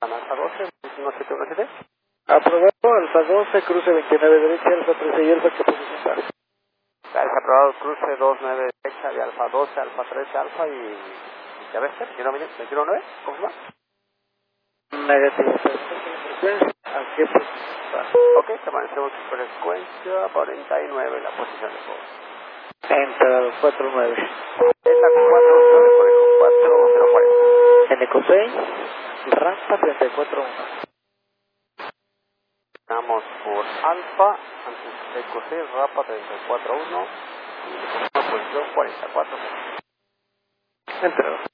Alfa 12, 1717. Aprobado, alfa 12, cruce 29 derecha, alfa 13 y alfa, ¿qué posición está? Gracias, aprobado, cruce 29 derecha de alfa 12, alfa 13, alfa y... ¿Ya ves? 21-9, confirma. Negativo, frecuencia, ¿a qué posición está? Ok, permanecemos en frecuencia 49, la posición de fuego. Enter 49. Es la 4, por el 4040. NCOPEI, rampa 341. Estamos por alfa, antes de coser, rampa 341, posición 44. Enter.